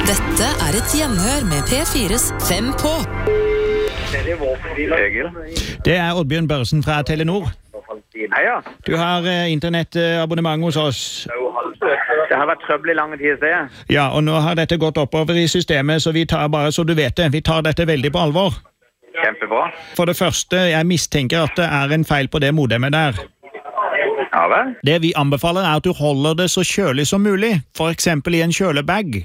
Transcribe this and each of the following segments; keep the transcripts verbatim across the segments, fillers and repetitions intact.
Dette er et gjenhør med P fires Fem på. Egil. Det er Oddbjørn Børresen fra Telenor. Heia. Du har eh, internettabonnement hos oss. Det har vært trøbbel i lange tid, ser jeg. Ja, og nå har dette gått oppover i systemet, så vi tar bare så du vet det. Vi tar dette veldig på alvor. Kjempebra. For det første, jeg mistenker at det er en feil på det modemet der. Ja vel? Det vi anbefaler er at du holder det så kjølig som mulig, for eksempel i en kjølebag.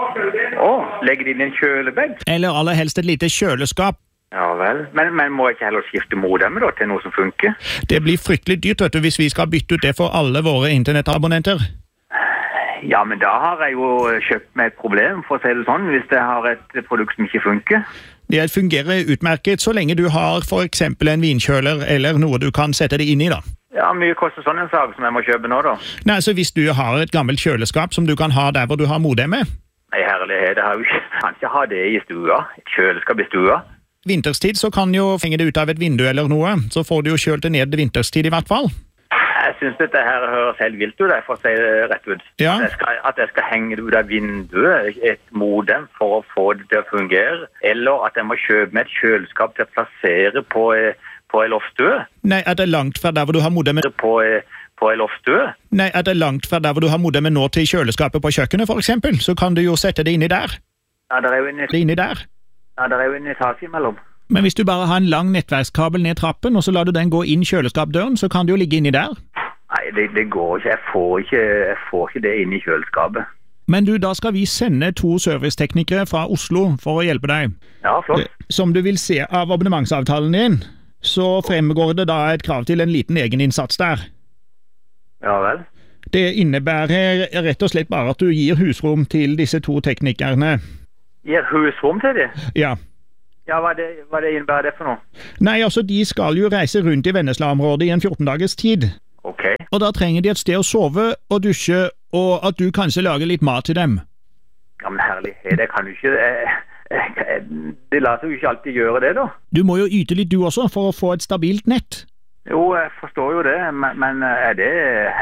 Å, legger de inn i en kjølebag? Eller aller helst et lite kjøleskap. Ja vel. Men, men må jeg ikke heller skifte modemet da, til noe som funker? Det blir fryktelig dyrt, vet du, hvis vi skal bytte ut det for alle våre internettabonnenter. Ja, men da har jeg jo kjøpt meg et problem, for å si det sånn, hvis jeg har et produkt som ikke funker. Det fungerer utmerket så lenge du har for eksempel en vinkjøler eller noe du kan sette det inn i da. Ja, mye koster sånn en sak som jeg må kjøpe nå da? Nei, så hvis du har et gammelt kjøleskap som du kan ha der hvor du har modemet. Nei, herlighet, jeg har jo ikke, kan ikke ha det i stua, et kjøleskap i stua. Vinterstid så kan jo fenge det ut av et vindu eller noe, så får du jo kjølt det ned vinterstid i hvert fall. Jeg synes dette her høres helt vilt ut, for å si det rett ut. Ja. At jeg skal, at jeg skal henge det ut av vinduet, et modem for å få det til å fungere, eller at jeg må kjøpe med et kjøleskap til å plassere på, på en loftstue. Nei, er det langt fra der hvor du har modemet? På, på en loftstue. Nei, er det langt fra der hvor du har modemet nå til kjøleskapet på kjøkkenet for eksempel, så kan du jo sette det inni der. Ja, det er jo en, Det er inni der. ja, det er jo en etasje imellom. Men hvis du bare har en lang nettverkskabel ned trappen, og så lar du den gå inn kjøleskapdøren, så kan du jo ligge inni der. Nei, det, det går ikke. Jeg får ikke, jeg får ikke det inn i kjøleskapet. Men du, da skal vi sende to serviceteknikere fra Oslo for å hjelpe deg. Ja, flott. Som du vil se av abonnementsavtalen din, så fremgår det da et krav til en liten egeninnsats der. Ja vel. Det innebærer rett og slett bare at du gir husrom til disse to teknikerne. Gir husrom til det? Ja. Ja, hva det, hva det innebærer det for noe? Nei, altså, de skal jo reise rundt i Vennesla-området i en fjorten dagers tid. Ok. Og da trenger de et sted å sove og dusje, og at du kanskje lager litt mat til dem. Ja, men herlighet, jeg kan jo ikke... Jeg, jeg, jeg, det lar seg jo ikke alltid gjøre det, da. Du må jo yte litt du også, for å få et stabilt nett. Jo, jeg forstår jo det, men, men er det...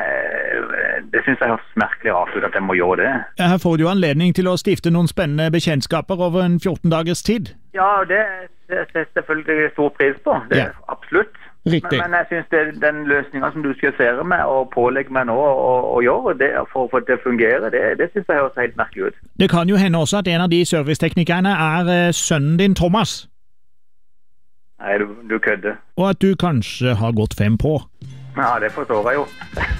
Det synes jeg høres merkelig rart ut at jeg må gjøre det. Her får du jo anledning til å stifte noen spennende bekjentskaper over en fjorten dagers tid. Ja, det setter jeg selvfølgelig stor pris på. Det er Ja. absolutt. Riktig. Men, men jeg synes det, den løsningen som du skisserer med og pålegger meg nå å, å gjøre det for å få det til å fungere, det, det synes jeg høres helt merkelig ut. Det kan jo hende også at en av de serviceteknikerne er eh, sønnen din, Thomas. Nei, du, du kødder. Og at du kanskje har gått fem på. Ja, det forstår jeg jo.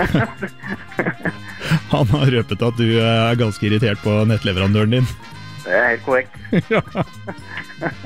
Han har røpet at du er ganske irritert på nettleverandøren din. Det er helt korrekt. Ja.